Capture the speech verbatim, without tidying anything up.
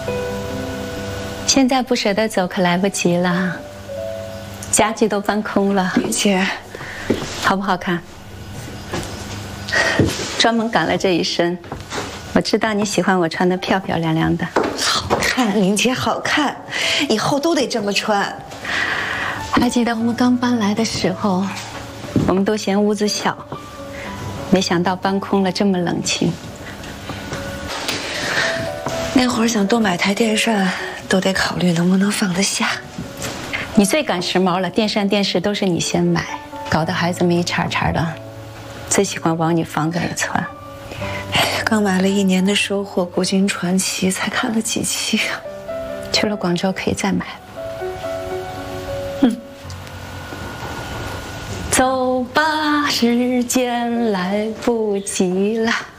现在不舍得走可来不及了，家具都搬空了。 姐， 好不好看？专门赶了这一身，我知道你喜欢我穿的漂漂亮亮的。 好看，玲姐好看，以后都得这么穿。 还记得我们刚搬来的时候，我们都嫌屋子小，没想到搬空了这么冷清。 那会儿想多买台电扇，都得考虑能不能放得下。 你最赶时髦了，电扇电视都是你先买，搞得孩子们一茬茬的，最喜欢往你房子里窜。 刚买了一年的收获《古今传奇》，才看了几期啊？ 去了广州可以再买。 嗯。 走吧，时间来不及了。